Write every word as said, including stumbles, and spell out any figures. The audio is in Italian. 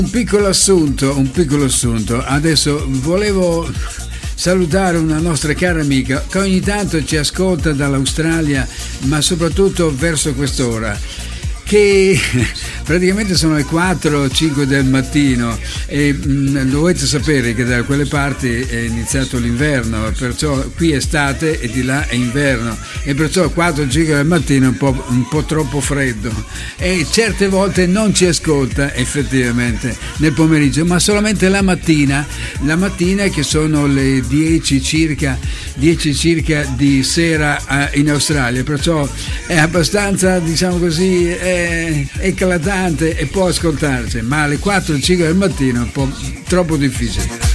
Un piccolo assunto, un piccolo assunto. Adesso volevo salutare una nostra cara amica che ogni tanto ci ascolta dall'Australia, ma soprattutto verso quest'ora, che praticamente sono le quattro o cinque del mattino e mh, dovete sapere che da quelle parti è iniziato l'inverno, perciò qui è estate e di là è inverno, e perciò quattro o cinque del mattino è un po', un po' troppo freddo e certe volte non ci ascolta effettivamente nel pomeriggio, ma solamente la mattina, la mattina che sono le dieci circa, dieci circa di sera in Australia, perciò è abbastanza, diciamo così, è eclatante e può ascoltarsi, ma alle quattro o cinque del mattino è un po' troppo difficile.